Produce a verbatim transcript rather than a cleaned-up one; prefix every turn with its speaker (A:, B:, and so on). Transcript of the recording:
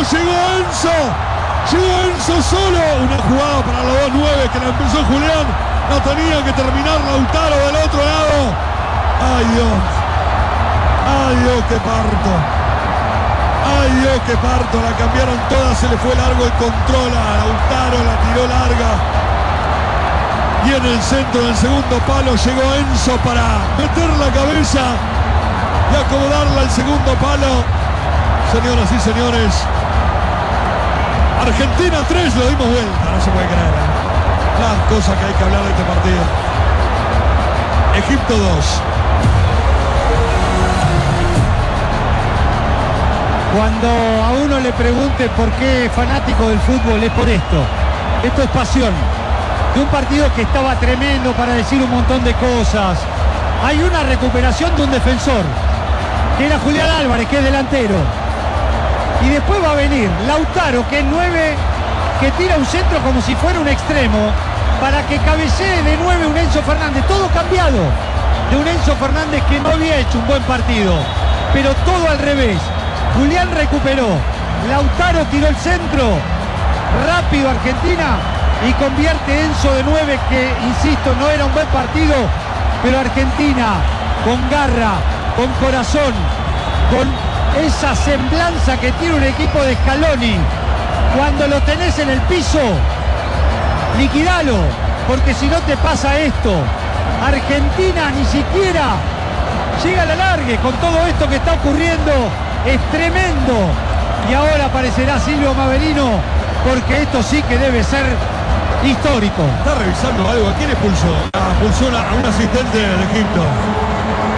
A: llegó Enzo. Llegó Enzo solo. Una jugada para los dos nueve que la empezó Julián. No tenía que terminar Lautaro del otro lado. Ay Dios. Ay Dios, qué parto. Ay Dios, qué parto. La cambiaron todas. Se le fue largo el control a Lautaro. La tiró larga. Y en el centro del segundo palo llegó Enzo para meter la cabeza y acomodarla al segundo palo. Señoras y señores, Argentina tres, lo dimos vuelta, no se puede creer. Las cosas que hay que hablar de este partido. Egipto dos.
B: Cuando a uno le pregunte por qué es fanático del fútbol, es por esto. Esto es pasión. De un partido que estaba tremendo para decir un montón de cosas. Hay una recuperación de un defensor, que era Julián Álvarez, que es delantero. Y después va a venir Lautaro, que es nueve, que tira un centro como si fuera un extremo, para que cabecee de nueve un Enzo Fernández. Todo cambiado. De un Enzo Fernández que no había hecho un buen partido, pero todo al revés. Julián recuperó, Lautaro tiró el centro, rápido Argentina, y convierte Enzo de nueve, que insisto, no era un buen partido, pero Argentina con garra, con corazón, con esa semblanza que tiene un equipo de Scaloni. Cuando lo tenés en el piso, liquidalo, porque si no te pasa esto. Argentina ni siquiera llega a la largue con todo esto que está ocurriendo. Es tremendo. Y ahora aparecerá Silvio Maverino, porque esto sí que debe ser histórico.
A: Está revisando algo. ¿A quién expulsó? Ah, expulsó a un asistente de Egipto.